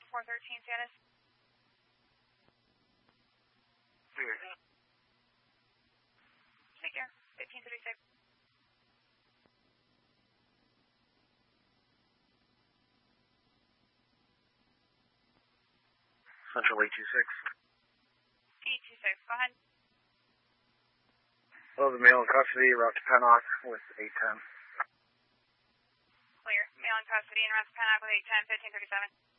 413 status. Clear. Take care. 1536. Central 826. 826, go ahead. Hello, the male in custody, route to Pennock with 810. Clear. Male in custody and route to Pennock with 810, 1537.